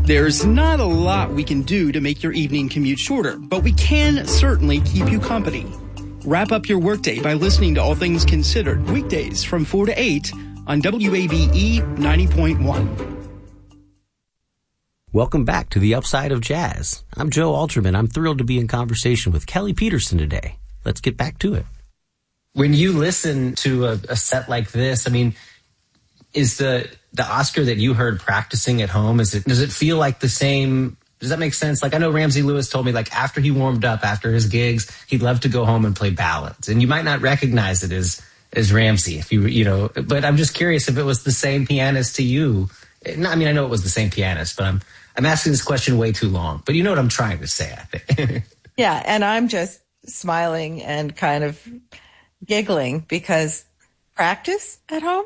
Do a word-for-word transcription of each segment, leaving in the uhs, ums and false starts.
There's not a lot we can do to make your evening commute shorter, but we can certainly keep you company. Wrap up your workday by listening to All Things Considered, weekdays from four to eight on W A B E ninety point one. Welcome back to the Upside of Jazz. I'm Joe Alterman. I'm thrilled to be in conversation with Kelly Peterson today. Let's get back to it. When you listen to a, a set like this, I mean, is the the Oscar that you heard practicing at home, is it does it feel like the same? Does that make sense? Like, I know Ramsey Lewis told me, like, after he warmed up, after his gigs, he'd love to go home and play ballads. And you might not recognize it as as Ramsey, if you you know. But I'm just curious if it was the same pianist to you. I mean, I know it was the same pianist, but I'm I'm asking this question way too long. But you know what I'm trying to say, I think. Yeah, and I'm just smiling and kind of giggling because practice at home?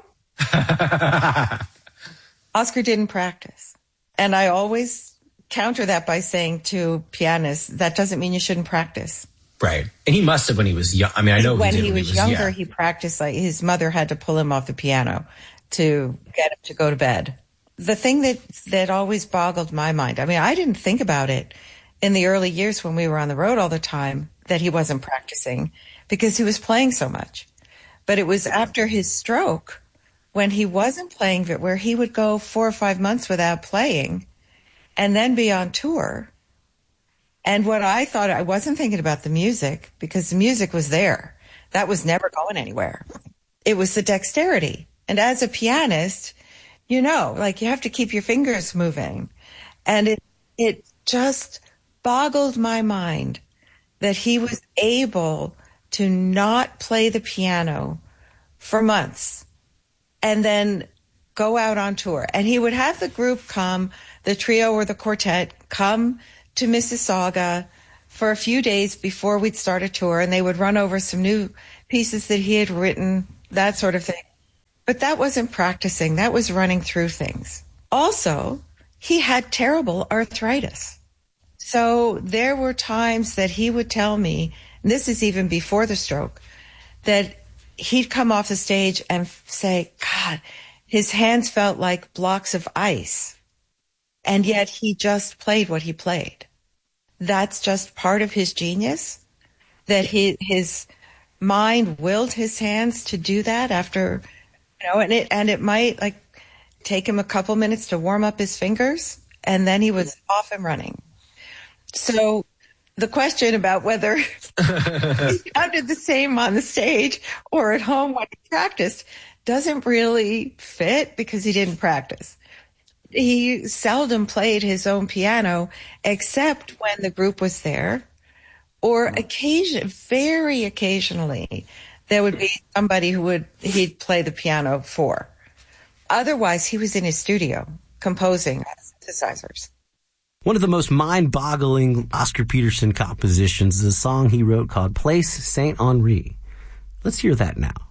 Oscar didn't practice. And I always counter that by saying to pianists, that doesn't mean you shouldn't practice. Right. And he must have when he was young. I mean, I know when he, he, he was, was younger, yeah. he practiced like his mother had to pull him off the piano to get him to go to bed. The thing that, that always boggled my mind, I mean, I didn't think about it in the early years when we were on the road all the time that he wasn't practicing because he was playing so much. But it was after his stroke when he wasn't playing, where he would go four or five months without playing and then be on tour. And what I thought, I wasn't thinking about the music because the music was there. That was never going anywhere. It was the dexterity. And as a pianist, you know, like you have to keep your fingers moving. And it, it just boggled my mind that he was able to not play the piano for months and then go out on tour. And he would have the group come, the trio or the quartet, come to Mississauga for a few days before we'd start a tour, and they would run over some new pieces that he had written, that sort of thing. But that wasn't practicing. That was running through things. Also, he had terrible arthritis. So there were times that he would tell me, and this is even before the stroke, that he'd come off the stage and say, God, his hands felt like blocks of ice. And yet he just played what he played. That's just part of his genius, that he, his mind willed his hands to do that after, you know, and it, and it might like take him a couple minutes to warm up his fingers, and then he was off and running. So the question about whether he sounded the same on the stage or at home when he practiced doesn't really fit because he didn't practice. He seldom played his own piano except when the group was there, or occasion, very occasionally there would be somebody who would he'd play the piano for. Otherwise, he was in his studio composing synthesizers. One of the most mind-boggling Oscar Peterson compositions is a song he wrote called Place Saint Henri. Let's hear that now.